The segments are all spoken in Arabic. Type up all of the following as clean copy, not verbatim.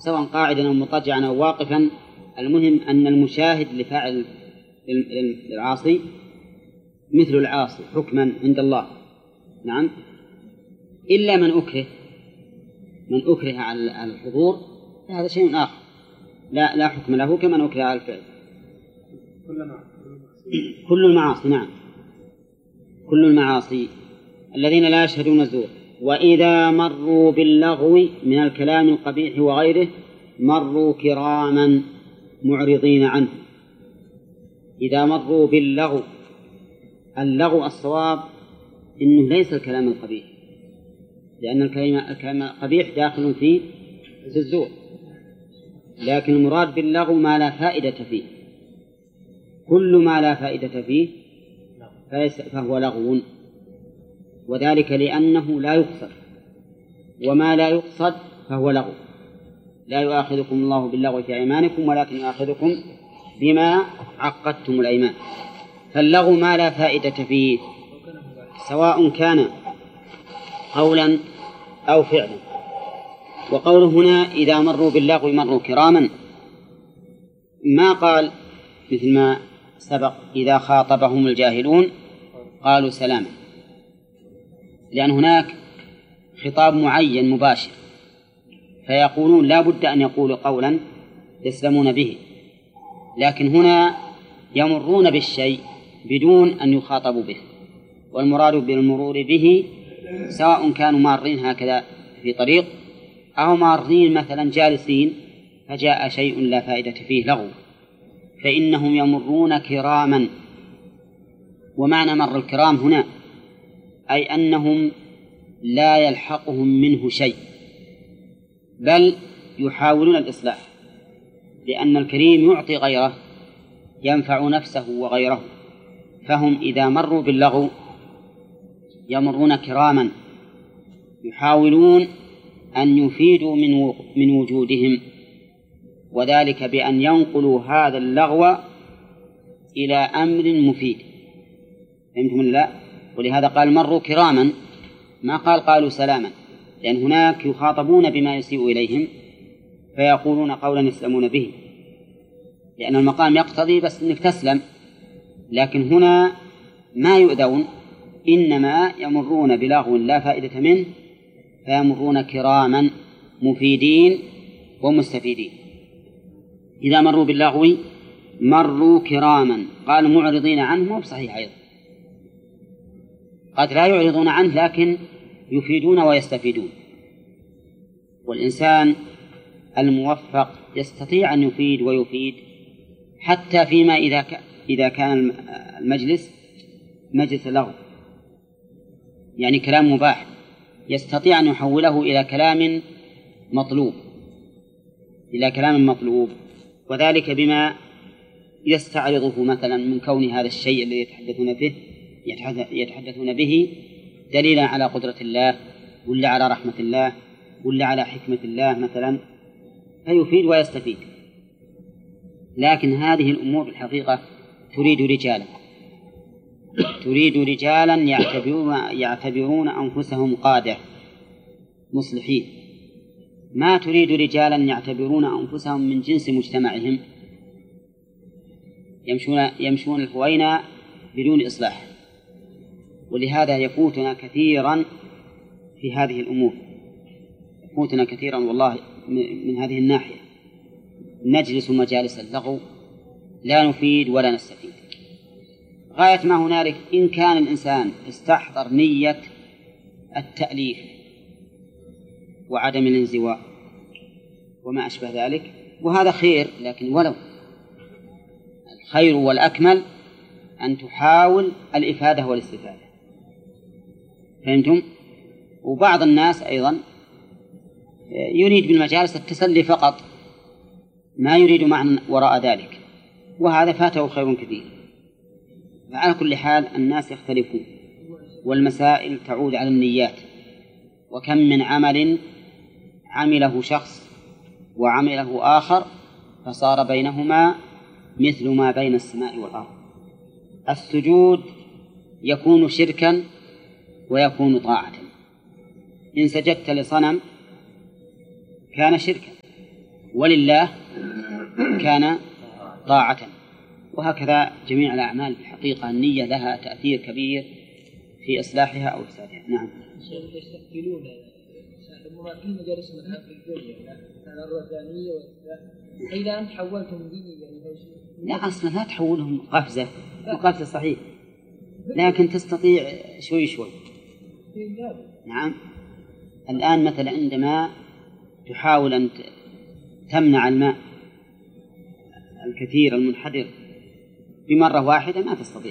سواء قاعدا أو مضطجعا أو واقفا، المهم أن المشاهد لفاعل العاصي مثل العاصي حكما عند الله. نعم، إلا من أكره، من أكره على الحضور فهذا شيء آخر، لا حكم له كمن أكره على الفعل. كل المعاصي، نعم، كل المعاصي الذين لا يشهدون الزور. وإذا مروا باللغو من الكلام القبيح وغيره مروا كراما معرضين عنه. إذا مروا باللغو، اللغو الصواب إنه ليس الكلام القبيح، لأن الكلام القبيح داخل في الزور، لكن المراد باللغو ما لا فائدة فيه. كل ما لا فائدة فيه فهو لغو، وذلك لأنه لا يقصد، وما لا يقصد فهو لغو. لا يؤاخذكم الله باللغو في أيمانكم ولكن يؤاخذكم بما عقدتم الأيمان. فاللغو ما لا فائدة فيه سواء كان قولا أو فعلا. وقوله هنا إذا مروا باللغو مروا كراما، ما قال مثل ما سبق إذا خاطبهم الجاهلون قالوا سلاما، لأن هناك خطاب معين مباشر، فيقولون لا بد أن يقولوا قولا يسلمون به، لكن هنا يمرون بالشيء بدون أن يخاطبوا به، والمراد بالمرور به سواء كانوا مارين هكذا في طريق أو مارين مثلا جالسين فجاء شيء لا فائدة فيه لغو، فإنهم يمرون كراما. ومعنى مر الكرام هنا أي أنهم لا يلحقهم منه شيء، بل يحاولون الإصلاح، لأن الكريم يعطي غيره ينفع نفسه وغيره. فهم إذا مروا باللغو يمرون كراما يحاولون أن يفيدوا من وجودهم، وذلك بأن ينقلوا هذا اللغو إلى أمر مفيد. فهمتم لا؟ ولهذا قال مروا كراما، ما قالوا سلاما، لأن هناك يخاطبون بما يسيء إليهم فيقولون قولا يسلمون به، لأن المقام يقتضي بس أنك تسلم، لكن هنا ما يؤذون، إنما يمرون بلغو لا فائدة منه فيمرون كراما مفيدين ومستفيدين. إذا مروا باللغو مروا كراما، قالوا معرضين عنه بصحيح أيضا، قد لا يعرضون عنه لكن يفيدون ويستفيدون. والإنسان الموفق يستطيع أن يفيد ويفيد حتى فيما إذا كان المجلس مجلس لغو، يعني كلام مباح، يستطيع أن يحوله إلى كلام مطلوب، وذلك بما يستعرضه مثلا من كون هذا الشيء الذي يتحدثون به دليلا على قدرة الله ولا على رحمة الله ولا على حكمة الله مثلا، فيفيد ويستفيد. لكن هذه الأمور الحقيقة تريد رجالا يعتبرون أنفسهم قادة مصلحين، ما تريد رجالا يعتبرون أنفسهم من جنس مجتمعهم يمشون الهوينة بدون إصلاح. ولهذا يفوتنا كثيرا في هذه الأمور، يفوتنا كثيرا والله من هذه الناحية، نجلس مجالس اللغو لا نفيد ولا نستفيد. غاية ما هنالك إن كان الإنسان استحضر نية التأليف وعدم الانزواء وما أشبه ذلك، وهذا خير، لكن ولو الخير والأكمل أن تحاول الإفادة والاستفادة. فهمتم؟ وبعض الناس أيضا يريد بالمجالس التسلي فقط، ما يريد معنى وراء ذلك، وهذا فاته خير كثير. فعلى كل حال الناس يختلفون، والمسائل تعود على النيات. وكم من عمل عمله شخص وعمله آخر فصار بينهما مثل ما بين السماء والأرض. السجود يكون شركا ويكون طاعة، إن سجدت لصنم كان شركا، ولله كان طاعة. وهكذا جميع الأعمال في الحقيقة النية لها تأثير كبير في إصلاحها أو إفسادها. نعم. يستقبلون في مجالس المذهب في الدنيا على الربانية إذا أنت حولتم ديني لا أصلا لا تحولهم قفزة، وقفزة صحيح، لكن تستطيع شوي شوي. نعم. الآن مثلا عندما تحاول أن تمنع الماء الكثير المنحدر بمرة واحدة ما تستطيع.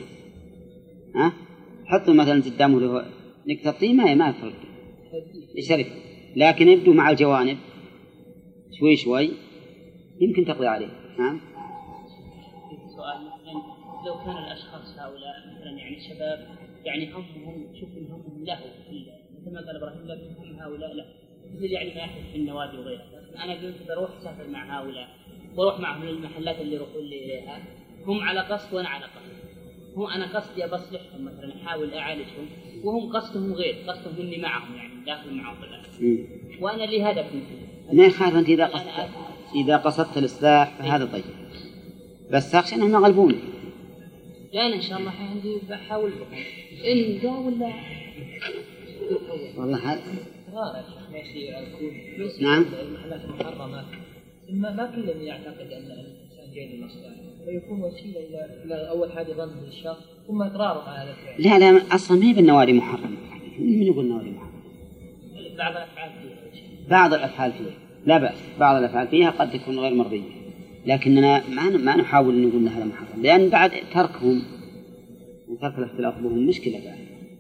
حطوا مثلا قدامه لك تطيب ما يفرق يشرف، لكن يبدو مع الجوانب شوي شوي يمكن تقضي عليه. نعم. سؤال مثلا لو كان الأشخاص هؤلاء مثلا يعني شباب يعني همهم شوف همهم له مثل ما قال إبراهيم لا هم هؤلاء له مثل يعني ما يحدث في النوادي وغيرها. أنا قلت بروح أسافر مع هؤلاء وأروح معهم للمحلات اللي يروحون إليها، هم على قصد وأنا على قصد. هم أنا قصدي بصلحهم مثلا أحاول أعالجهم، وهم قصدهم غير قصدهم إني معهم يعني داخل معهم بالله. وأنا لي هدف ما يخالف أنت إذا قصدت الإصلاح فهذا طيب، بس أخشى أنهم يغلبوني. لا أنا إن شاء الله عندي بحاول بكم إن جاء ولا والله هذا ماشي. نعم. المحلات المحرمة ما كل من يعتقد أن الإنسان جيد المصلحة فيكون وسيلة إلى أول حاجة ظن بالشر ثم إقراره على الفعل. لا أصلا ما هي بالنوادي محرمة. من يقول النوادي محرمة؟ بعض الأفعال فيها. بعض الأفعال فيها لا بأس، بعض الأفعال فيها قد تكون غير مرضية، لكننا ما نحاول أن نقول هذا محرم، لأن بعد تركهم وترك الاختلاط بهم مشكلة بعد،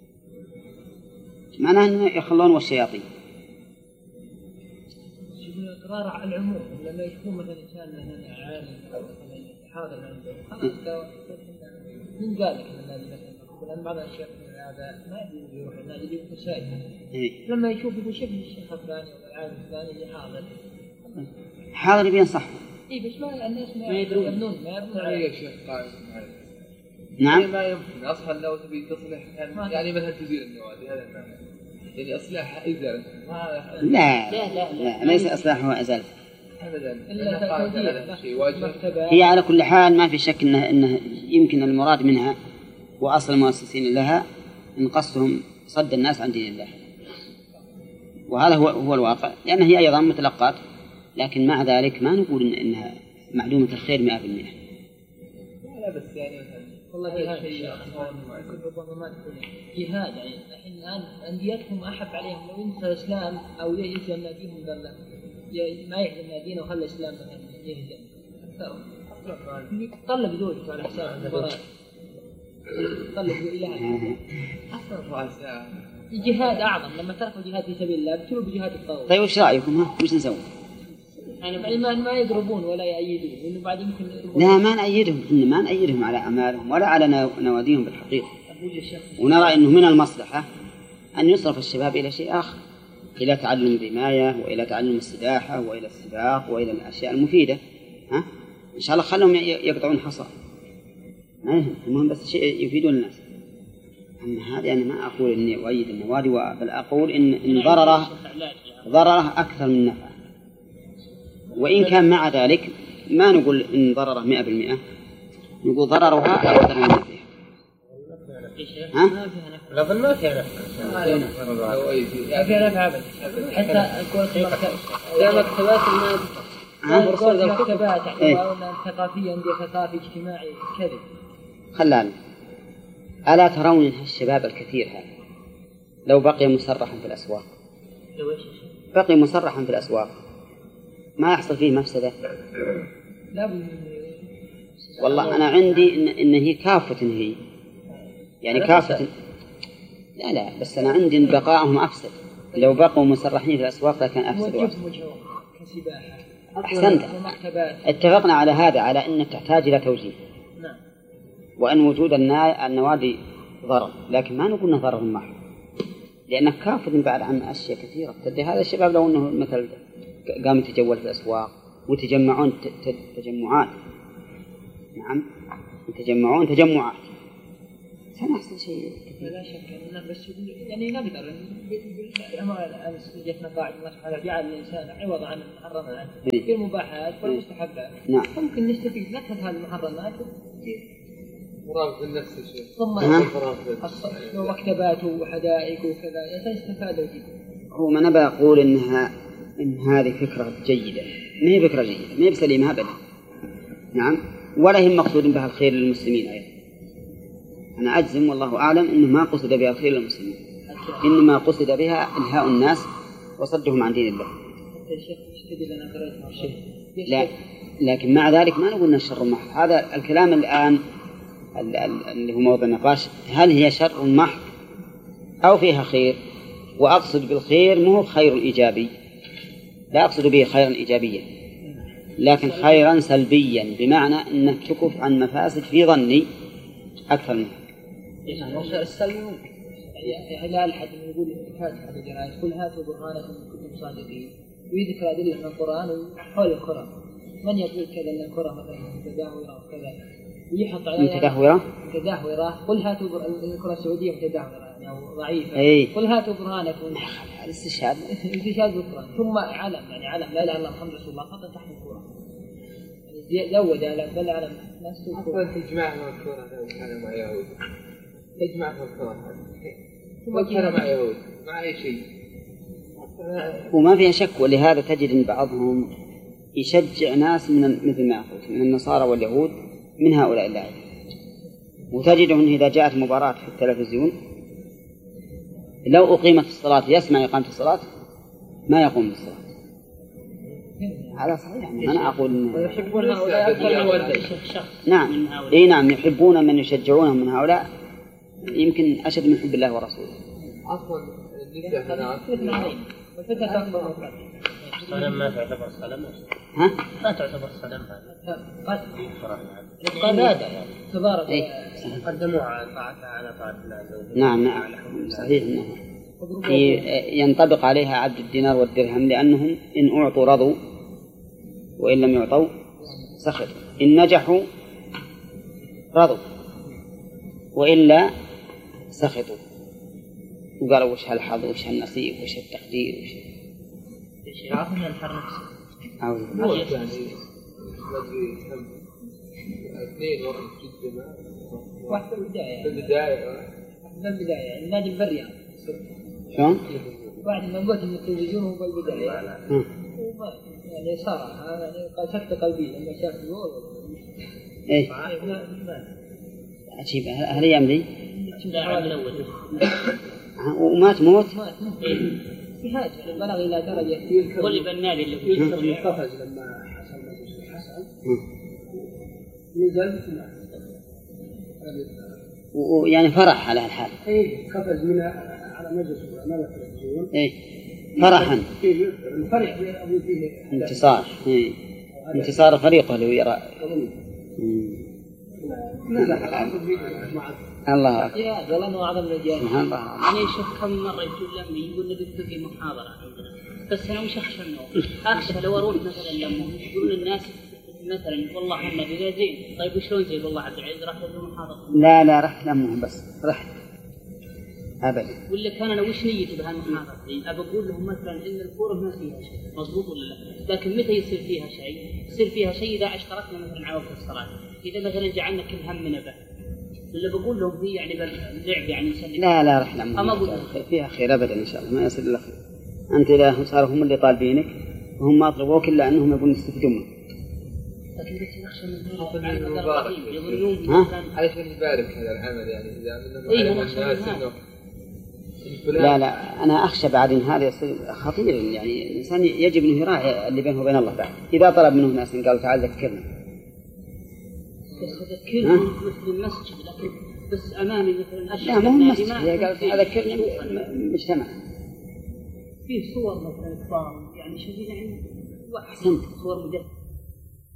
معناه أنه يخلون والشياطين. إقرار على العموم لما يكون مثلا إنسان مثلا عالم أو مثلا حاضر عنده خلاص من قال لك أن هذه مثلا بعض الأشياء من هذا ما يروح النادي يجيب مسائل لما يشوف يقول شوف الشيخ الفلاني أو العالم الفلاني اللي حاضر بينصح. بس ما الناس ما يدرون عليه الشيخ قائم. نعم. ما يمكن أصلا لو تبي تصلح يعني مثلا تزيل النوادي هذا المعنى يعني إصلاحها إزالة. لا ليس إصلاحها إزالة أبدا. هي على كل حال ما في شك إنه يمكن المراد منها وأصل المؤسسين لها إن قصدهم صد الناس عن دين الله، وهذا هو الواقع، لأن هي أيضا متلقات، لكن مع ذلك ما نقول إنها معلومة الخير 100%. لا بس يعني والله جهاد ربما ما تكون جهاد يعني الحين الآن أنديتهم أحب عليهم لو ينسى الإسلام أو يهزم ناديهم قال ما يهزم نادينا وخلى الإسلام يهزم طلب زوجته على حساب المباراة طلب إلهي جهاد أعظم لما تركوا جهاد في سبيل الله بتلوا بجهاد الطاغوت. طيب وش رأيكم وش نسوي؟ يعني ما يضربون ولا يأيدون لأنه بعد يمكن لا ما نأيدهم على أعمالهم ولا على نواديهم بالحقيقة، ونرى أنه من المصلحة أن يصرف الشباب إلى شيء آخر، إلى تعلم الرماية وإلى تعلم السباحة وإلى السباق وإلى الأشياء المفيدة. إن شاء الله خلهم يقطعون حصى ما يهم، المهم بس شيء يفيدون الناس. أما هذه أنا ما أقول إني أؤيد النوادي، بل أقول إن ضرره أكثر من نفعه، وإن كان مع ذلك ما نقول إن ضرره 100%، نقول ضررها أكثر من نفعها. ها؟ ما فيها نفع أبدا، حتى مكتبات المكتبات ثقافية عندي ثقافي اجتماعي كذب. خلال ألا ترون الشباب الكثير هذا لو بقي مسرحا في الأسواق، بقي مسرحا في الأسواق ما يحصل فيه مفسدة؟ والله أنا عندي إن هي كافة، هي يعني كافة. لا بس أنا عندي إن بقائهم أفسد، لو بقوا مسرحين في الأسواق لكان أفسد وأفسد. أحسنت، اتفقنا على هذا، على أنك تحتاج إلى توجيه، وأن وجود النوادي ضرر، لكن ما نقول ضرر محض، لأنك كافة بعد عن أشياء كثيرة. هذا الشباب لو أنه مثل قام يتجول في الأسواق وتجمعون تجمعات، نعم يتجمعون تجمعات، كان أحسن شيء. لا شك أننا بس يعني نقدر جتنا قاعدة الله سبحانه جعل الإنسان عوض عن المحرمات في المباحات والمستحبات. نعم. ممكن نستفيد نكهة هذه المحرمات مرافق النفس شيء. ثم مكتبات وحدائق وكذا يستفادوا فيه. هو ما نبى أقول إن هذه فكرة جيدة، ما هي فكرة جيدة، ما هي بسليمة أبدا. نعم. ولا هي مقصود بها الخير للمسلمين أيضا. أنا أجزم والله أعلم إنه ما قصد بها الخير للمسلمين، إنما قصد بها إلهاء الناس وصدهم عن دين الله. لا، لكن مع ذلك ما نقول إن الشر محض. هذا الكلام الآن اللي هو موضوع النقاش، هل هي شر محض أو فيها خير؟ وأقصد بالخير مو خير إيجابي، لا أقصد به خيرا إيجابيا، لكن خيرا سلبيا، بمعنى أنك تكف عن مفاسد في ظني أكثر منها. السلم يعني أحد يقول فاتح هذا الجنائز كل هاتوا برهانكم إن كنتم صادقين، ويذكر أدلة من القرآن وحول القرآن. من يقول كذا أن القرى مثلا متدهورة وكذا ويحط عليها متدهورة، قل هاتوا القرى السعودية متدهورة يعني أو ضعيفة، قل هاتوا برهانكم. الاستشهاد بالقرآن. ثم علم يعني علم لا إله إلا الله محمد رسول الله فقط تحت القرآن، يعني زود على بل على الناس. أصلا تجمعهم الكرة كان مع يهود، تجمعهم الكرة ثم كان مع يهود مع أي شيء، وما فيها شك. ولهذا تجد أن بعضهم يشجع ناس من مثل ما قلت من النصارى واليهود من هؤلاء اللاعبين، وتجدهم إذا جاءت مباراة في التلفزيون لو أقيمت الصلاة يسمع إقامة الصلاة ما يقوم بالصلاة. هذا صحيح. أنا أقول ويحبون هؤلاء أكثر. نعم. إيه نعم، يحبون من يشجعونهم من هؤلاء يمكن أشد من حب الله ورسوله. أصلا النساء الصنم ما تعتبر صنم. ها؟ ما تعتبر صنم. قادة تبارك. قدموا طاعتها على طاعة الله عز وجل. نعم نعم صحيح. إنه ينطبق عليها عبد الدينار والدرهم، لأنهم إن أعطوا رضوا وإن لم يعطوا سخطوا، إن نجحوا رضوا وإلا سخطوا وقالوا وش هالحظ وش هالنصيب وش التقدير وش عرفنا الحر نفسه. اثنين ورا جدا واحد بالبداية النادي بالرياض. شلون؟ بعد ما قلت إن التلفزيون هو بالبداية وما يعني صار يعني قسكت قلبي لما شاف الجول. إيه عجيب. هل يمضي؟ وما تموت؟ جهاز بلغ إلى درجة قلب النادي اللي فيه قفز لما حصل مجلس حسن نزل ويعني فرح على الحال. إيه قفز من على مجلس أمام التلفزيون. إيه فرحا. الفرح أبو فيه انتصار. إيه انتصار فريقه لو يرى. الله أكبر. والله ما أعظم الجهاز. سبحان الله. أنا أشوف كم مرة يقول نبي تلقي محاضرة عندنا، بس أنا وش أخشى منه؟ أخشى لو أروح مثلا لما يقولون الناس مثلا والله النبي ذا زين، طيب وشلون زين والله عبد العزيز راح له محاضرة؟ لا رحت لمهم بس رحت أبدا. ولا كان أنا وش نيتي بهالمحاضرة؟ أبى أقول لهم مثلا إن الكورة ما فيها شيء، مضبوط ولا لا؟ لكن متى يصير فيها شيء؟ يصير فيها شيء إذا اشتركنا مثلا على وقت الصلاة، إذا مثلا جعلنا كل همنا به. ولا بقول لهم هي يعني باللعب يعني نسلم. لا رح لمهم فيها خير أبدا إن شاء الله ما يصير إلا خير. أنت إذا صاروا هم اللي طالبينك وهم ما طلبوك إلا أنهم يبون يستفيدون منك. لكن بس نخشى من يظنون علشان يبارك هذا العمل يعني إذا لا أنا أخشى بعد إن هذا يصير خطير. يعني الإنسان يجب أن يراعي اللي بينه وبين الله بعد. إذا طلب منه ناس قالوا تعال ذكرنا مثل المسجد، لكن بس أمامي مثلا لا ما هو المسجد. إذا قالوا تعال ذكرنا مجتمع فيه صور مثلا إكرام يعني شديد يعني أحسنت صور مجدد